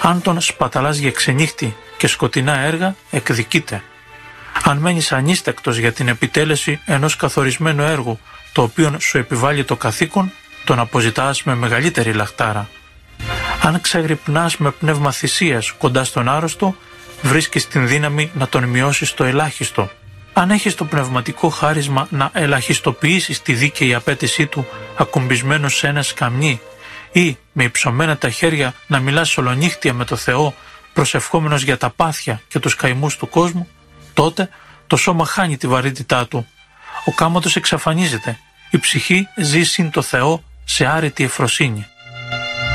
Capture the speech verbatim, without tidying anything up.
Αν τον σπαταλάς για ξενύχτη και σκοτεινά έργα, εκδικείται. Αν μένεις ανίστακτος για την επιτέλεση ενός καθορισμένου έργου, το οποίο σου επιβάλλει το καθήκον, τον αποζητάς με μεγαλύτερη λαχτάρα. Αν ξαγρυπνάς με πνεύμα θυσίας κοντά στον άρρωστο, βρίσκεις την δύναμη να τον μειώσεις στο ελάχιστο. Αν έχεις το πνευματικό χάρισμα να ελαχιστοποιήσεις τη δίκαιη απέτησή του ακουμπισμένος σε ένα σκαμνί ή με υψωμένα τα χέρια να μιλάς ολονύχτια με το Θεό προσευχόμενος για τα πάθια και τους καημούς του κόσμου, τότε το σώμα χάνει τη βαρύτητά του. Ο κάμωτος εξαφανίζεται. Η ψυχή ζει συν το Θεό σε άρετη ευφροσύνη.